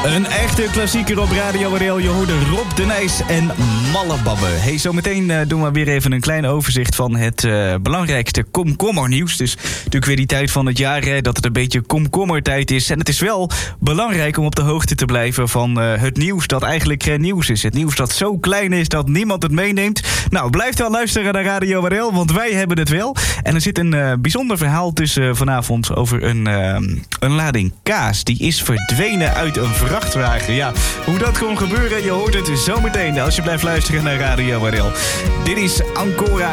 Een echte klassieker op Radio Waardeel. Je hoorde Rob de Nijs en Mallebabbe. Hey, zometeen doen we weer even een klein overzicht van het belangrijkste komkommernieuws. Het is natuurlijk weer die tijd van het jaar dat het een beetje komkommertijd is. En het is wel belangrijk om op de hoogte te blijven van het nieuws dat eigenlijk geen nieuws is. Het nieuws dat zo klein is dat niemand het meeneemt. Nou, blijf dan luisteren naar Radio Waardeel, want wij hebben het wel. En er zit een bijzonder verhaal tussen vanavond over een lading kaas. Die is verdwenen uit een vrachtwagen. Ja, hoe dat kon gebeuren, je hoort het zometeen als je blijft luisteren naar Radio Waardeel. Dit is Ancora